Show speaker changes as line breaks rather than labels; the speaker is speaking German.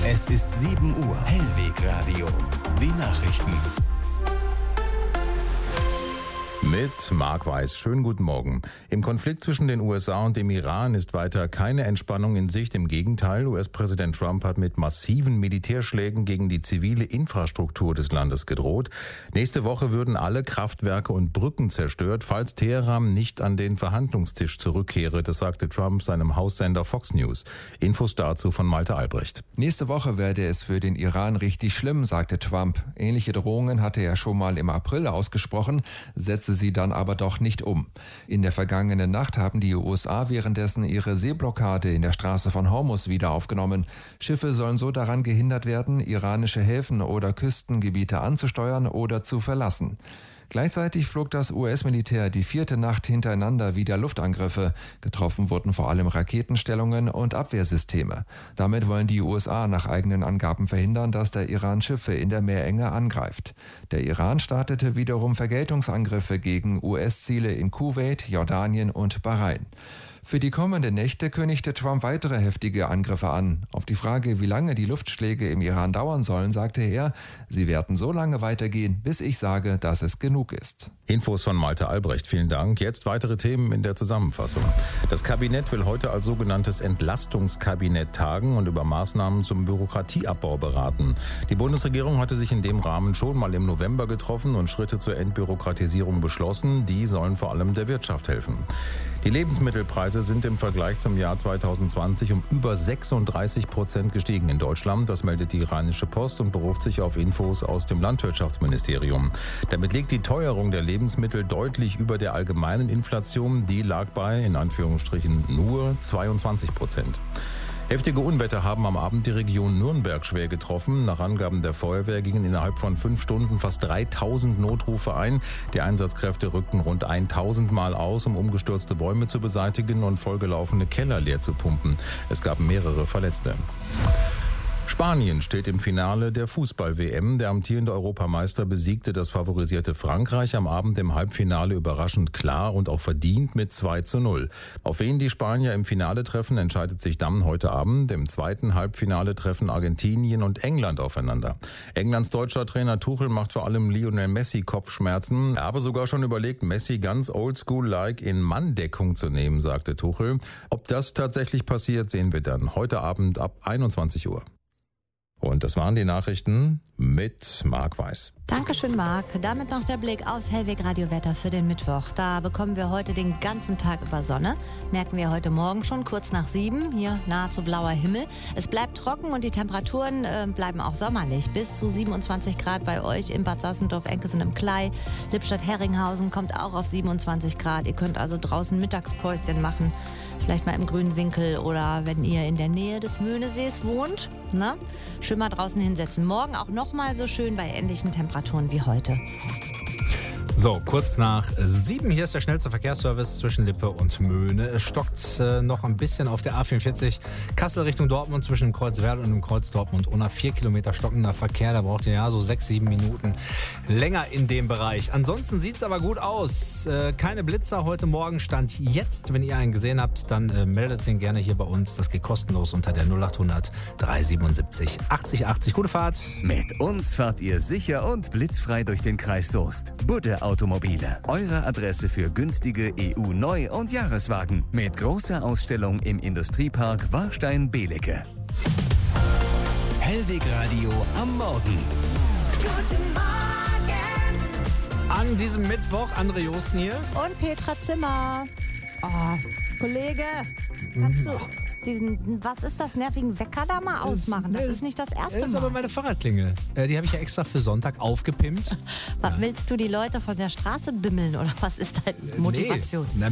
Es ist 7 Uhr. Hellwegradio. Die Nachrichten.
Mit Marc Weiß. Schönen guten Morgen. Im Konflikt zwischen den USA und dem Iran ist weiter keine Entspannung in Sicht. Im Gegenteil, US-Präsident Trump hat mit massiven Militärschlägen gegen die zivile Infrastruktur des Landes gedroht. Nächste Woche würden alle Kraftwerke und Brücken zerstört, falls Teheran nicht an den Verhandlungstisch zurückkehre. Das sagte Trump seinem Haussender Fox News. Infos dazu von Malte Albrecht.
Nächste Woche werde es für den Iran richtig schlimm, sagte Trump. Ähnliche Drohungen hatte er schon mal im April ausgesprochen, setzte sie dann aber doch nicht um. In der vergangenen Nacht haben die USA währenddessen ihre Seeblockade in der Straße von Hormuz wieder aufgenommen. Schiffe sollen so daran gehindert werden, iranische Häfen oder Küstengebiete anzusteuern oder zu verlassen. Gleichzeitig flog das US-Militär die 4. Nacht hintereinander wieder Luftangriffe. Getroffen wurden vor allem Raketenstellungen und Abwehrsysteme. Damit wollen die USA nach eigenen Angaben verhindern, dass der Iran Schiffe in der Meerenge angreift. Der Iran startete wiederum Vergeltungsangriffe gegen US-Ziele in Kuwait, Jordanien und Bahrain. Für die kommenden Nächte kündigte Trump weitere heftige Angriffe an. Auf die Frage, wie lange die Luftschläge im Iran dauern sollen, sagte er, sie werden so lange weitergehen, bis ich sage, dass es genug ist.
Infos von Malte Albrecht. Vielen Dank. Jetzt weitere Themen in der Zusammenfassung. Das Kabinett will heute als sogenanntes Entlastungskabinett tagen und über Maßnahmen zum Bürokratieabbau beraten. Die Bundesregierung hatte sich in dem Rahmen schon mal im November getroffen und Schritte zur Entbürokratisierung beschlossen. Die sollen vor allem der Wirtschaft helfen. Die Lebensmittelpreise sind im Vergleich zum Jahr 2020 um über 36% gestiegen in Deutschland. Das meldet die Rheinische Post und beruft sich auf Infos aus dem Landwirtschaftsministerium. Damit liegt die Teuerung der Lebensmittel deutlich über der allgemeinen Inflation. Die lag bei, in Anführungsstrichen, nur 22%. Heftige Unwetter haben am Abend die Region Nürnberg schwer getroffen. Nach Angaben der Feuerwehr gingen innerhalb von 5 Stunden fast 3000 Notrufe ein. Die Einsatzkräfte rückten rund 1000 Mal aus, um umgestürzte Bäume zu beseitigen und vollgelaufene Keller leer zu pumpen. Es gab mehrere Verletzte. Spanien steht im Finale der Fußball-WM. Der amtierende Europameister besiegte das favorisierte Frankreich am Abend im Halbfinale überraschend klar und auch verdient mit 2:0. Auf wen die Spanier im Finale treffen, entscheidet sich dann heute Abend. Im zweiten Halbfinale treffen Argentinien und England aufeinander. Englands deutscher Trainer Tuchel macht vor allem Lionel Messi Kopfschmerzen. Er habe sogar schon überlegt, Messi ganz oldschool-like in Manndeckung zu nehmen, sagte Tuchel. Ob das tatsächlich passiert, sehen wir dann heute Abend ab 21 Uhr. Und das waren die Nachrichten mit Marc Weiß.
Dankeschön, Marc. Damit noch der Blick aufs Hellwegradio-Wetter für den Mittwoch. Da bekommen wir heute den ganzen Tag über Sonne. Merken wir heute Morgen schon kurz nach 7. Hier nahezu blauer Himmel. Es bleibt trocken und die Temperaturen bleiben auch sommerlich. Bis zu 27 Grad bei euch in Bad Sassendorf, Enkesen im Klei. Lippstadt-Herringhausen kommt auch auf 27 Grad. Ihr könnt also draußen Mittagspäuschen machen. Vielleicht mal im grünen Winkel oder wenn ihr in der Nähe des Möhnesees wohnt. Schön mal draußen hinsetzen. Morgen auch noch mal so schön bei ähnlichen Temperaturen wie heute.
So, kurz nach 7. Hier ist der schnellste Verkehrsservice zwischen Lippe und Möhne. Es stockt noch ein bisschen auf der A44 Kassel Richtung Dortmund zwischen Kreuzwerl und dem Kreuz Dortmund-Unna. 4 Kilometer stockender Verkehr. Da braucht ihr ja so 6-7 Minuten länger in dem Bereich. Ansonsten sieht es aber gut aus. Keine Blitzer heute Morgen. Stand jetzt, wenn ihr einen gesehen habt, dann meldet ihn gerne hier bei uns. Das geht kostenlos unter der 0800 377 80 80. Gute Fahrt.
Mit uns fahrt ihr sicher und blitzfrei durch den Kreis Soest. Budde Automobile. Eure Adresse für günstige EU-Neu- und Jahreswagen. Mit großer Ausstellung im Industriepark Warstein-Belecke. Hellwegradio am Morgen.
Guten Morgen.
An diesem Mittwoch André Josten hier.
Und Petra Zimmer. Oh, Kollege, kannst du diesen, was ist das, nervigen Wecker da mal ausmachen? Das ist nicht das erste Mal.
Das ist aber meine Fahrradklingel. Die habe ich ja extra für Sonntag aufgepimpt.
Was willst du die Leute von der Straße bimmeln oder was ist deine Motivation?
Nee.